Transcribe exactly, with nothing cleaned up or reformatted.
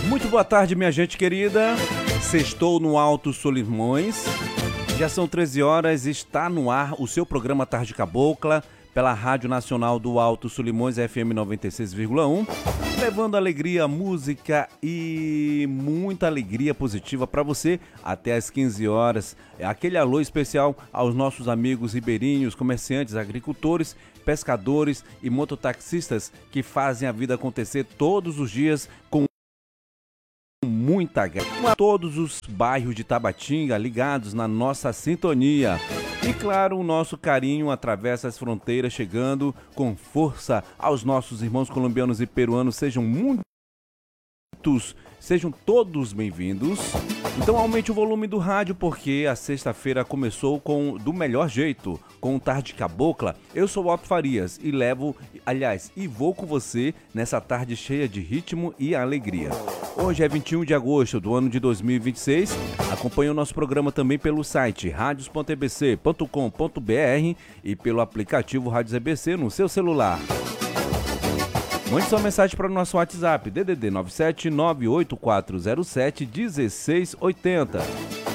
Muito boa tarde, minha gente querida. Sextou no Alto Solimões. Já são treze horas, está no ar o seu programa Tarde Cabocla, pela Rádio Nacional do Alto Solimões, F M noventa e seis vírgula um, levando alegria, música e muita alegria positiva para você até às quinze horas. Aquele alô especial aos nossos amigos ribeirinhos, comerciantes, agricultores, pescadores e mototaxistas que fazem a vida acontecer todos os dias com muita graça. A todos os bairros de Tabatinga ligados na nossa sintonia. E claro, o nosso carinho atravessa as fronteiras, chegando com força aos nossos irmãos colombianos e peruanos. Sejam muitos, sejam todos bem-vindos. Então aumente o volume do rádio, porque a sexta-feira começou com do melhor jeito, com o Tarde Cabocla. Eu sou o Otto Farias e levo, aliás, e vou com você nessa tarde cheia de ritmo e alegria. Hoje é vinte e um de agosto do ano de dois mil e vinte e seis. Acompanhe o nosso programa também pelo site radios ponto e b c ponto com ponto b r e pelo aplicativo Rádios E B C no seu celular. Mande sua mensagem para o nosso WhatsApp, D D D nove sete nove oito quatro zero sete um seis oito zero.